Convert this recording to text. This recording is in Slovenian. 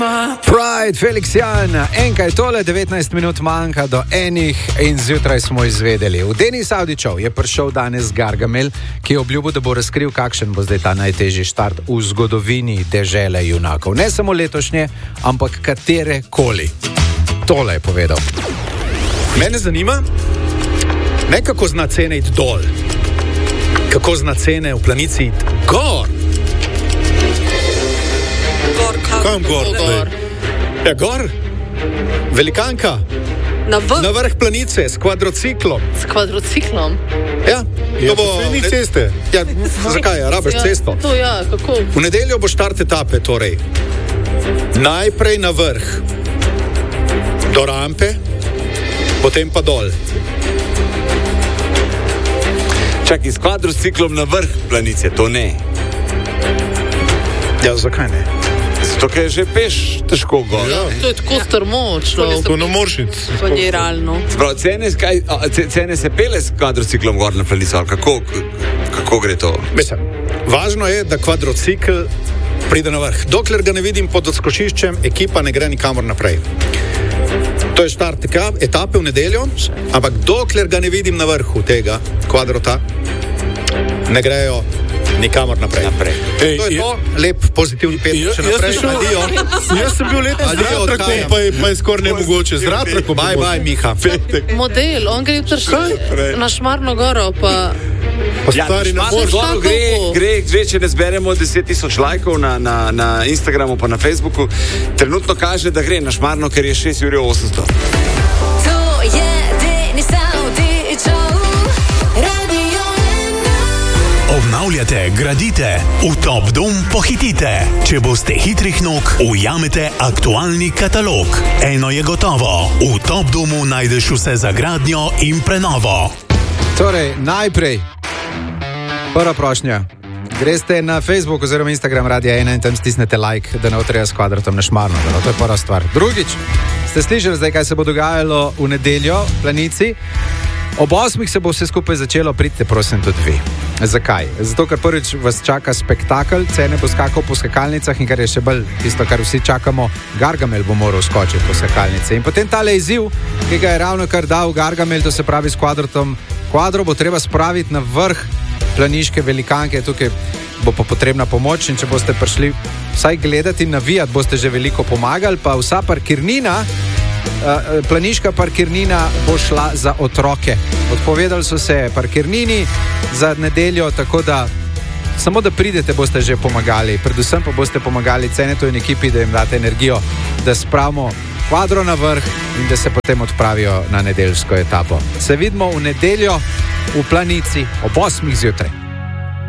Pride, Felix Jan, enkaj tole, 19 minut manjka do enih in zjutraj smo izvedeli. V Denis Avdićev je prišel danes Gargamel, ki je obljubil, da bo razkril, kakšen bo zdaj ta najtežji štart v zgodovini dežele junakov. Ne samo letošnje, ampak katere koli. Tole je povedal. Mene zanima, ne kako zna cene iti dol, kako zna cene v planici iti gor. Kam gor? Ja, gor. Velikanka. Na vrh planice s kvadrociklom. S kvadrociklom? Ja, to bo... Ni ceste. Ja, zakaj? Rabiš cesto. To ja, kako? V nedeljo bo štart etape, torej. Najprej na vrh. Do rampe, potem pa dol. Čakaj, s kvadrociklom na vrh planice, to ne. Ja, zakaj ne? Zato, ker je že peš težko gor. Ja. To je tako strmočno. To ne moreš iti. To je realno. Sprav, cene se pele s kvadrociklom gor na planico, ali kako gre to? Mislim, važno je, da kvadrocikl pride na vrh. Dokler ga ne vidim pod odskočiščem, ekipa ne gre nikamor naprej. To je štart etape v nedeljo, ampak dokler ga ne vidim na vrhu tega kvadrota, ne grejo nikamor naprej. Ej, to je to, lep, pozitivni petek še naprej. Jaz sem bil letos z ratrakom, pa je skoraj nemogoče. Z ratrakom. Bye, Miha. Model, on gre jutri na Šmarno goro, pa... Ja, gre, če ne zberemo 10,000 lajkov na Instagramu pa na Facebooku, trenutno kaže, da gre na Šmarno, ker je 6,800 €. To je Denis Avdićev, Radio 1. Obnavljate, gradite, v Top Dom pohitite. Če boste hitrih nog, ujamete aktualni katalog. Eno je gotovo, v Top Domu najdeš vse za gradnjo in prenovo. Torej, najprej prva prošnja. Greste na Facebook oziroma Instagram Radia 1 in tam stisnete like, da ne otreja s kvadratom na Šmarno. To je prva stvar. Drugič, ste slišali zdaj, kaj se bo dogajalo v nedeljo v planici? Ob 8 se bo vse skupaj začelo, pridite prosim tudi vi. Zakaj? Zato, ker prvič vas čaka spektakel, cene bo skakal po skakalnicah in kar je še bolj tisto, kar vsi čakamo, Gargamel bo moral skočiti po skakalnice. In potem tale izziv, ki ga je ravno kar dal Gargamel, to se pravi s kvadratom. Kvadro bo treba spraviti na vrh planiške velikanke, tukaj bo pa potrebna pomoč in če boste prišli vsaj gledati in navijati, boste že veliko pomagali, pa vsa parkirnina, planiška parkirnina bo šla za otroke. Odpovedali so se parkirnini za nedeljo, tako da samo da pridete, boste že pomagali. Predvsem pa boste pomagali Cenetu in ekipi, da jim date energijo, da spravimo kvadro na vrh in da se potem odpravijo na nedeljsko etapo. Se vidimo v nedeljo v planici ob 8 zjutraj.